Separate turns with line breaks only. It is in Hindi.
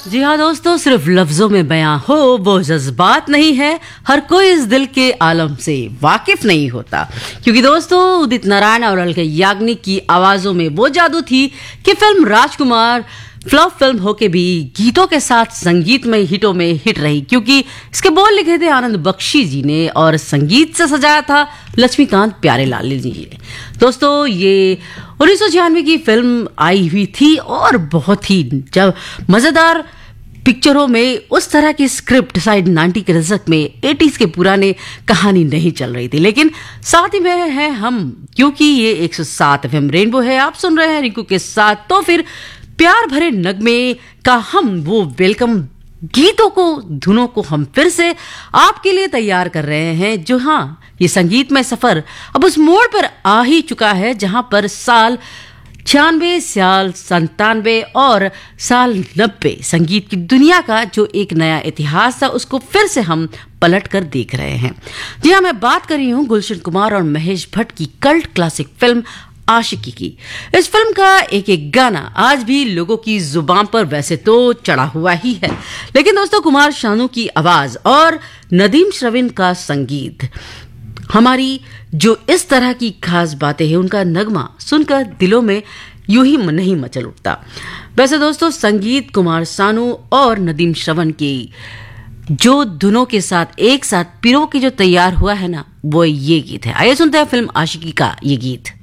जी हाँ दोस्तों, सिर्फ लफ्जों में बयां हो वो जज्बात नहीं है। हर कोई इस दिल के आलम से वाकिफ नहीं होता, क्योंकि दोस्तों उदित नारायण और अलका याग्निक की आवाजों में वो जादू थी कि फिल्म राजकुमार फ्लॉप फिल्म होके भी गीतों के साथ संगीत में हिटों में हिट रही, क्योंकि इसके बोल लिखे थे आनंद बख्शी जी ने और संगीत से सजाया था लक्ष्मीकांत प्यारेलाल जी ने। दोस्तों ये 1996 की फिल्म आई हुई थी और बहुत ही जब मजेदार पिक्चरों में उस तरह की स्क्रिप्ट शायद 90 के दशक में 80s के पुराने कहानी नहीं चल रही थी, लेकिन साथ ही में है हम, क्योंकि ये 107 FM रेनबो है। आप सुन रहे हैं रिंकू के साथ, तो फिर प्यार भरे नगमे का हम वो वेलकम गीतों को धुनों को हम फिर से आपके लिए तैयार कर रहे हैं। जो हाँ, ये संगीत में सफर अब उस मोड़ पर आ ही चुका है जहां पर साल 96, साल 97 और साल 90 संगीत की दुनिया का जो एक नया इतिहास था उसको फिर से हम पलट कर देख रहे हैं। जी हाँ, मैं बात कर रही हूँ गुलशन कुमार और महेश भट्ट की कल्ट क्लासिक फिल्म आशिकी की। इस फिल्म का एक एक गाना आज भी लोगों की जुबान पर वैसे तो चढ़ा हुआ ही है, लेकिन दोस्तों कुमार शानू की आवाज और नदीम श्रवण का संगीत हमारी जो इस तरह की खास बातें हैं उनका नगमा सुनकर दिलों में यूं ही नहीं मचल उठता। वैसे दोस्तों संगीत कुमार सानू और नदीम श्रवण की जो धुनों के साथ एक साथ पिरो के जो तैयार हुआ है ना, वो ये गीत है। आइए सुनते हैं फिल्म आशिकी का ये गीत।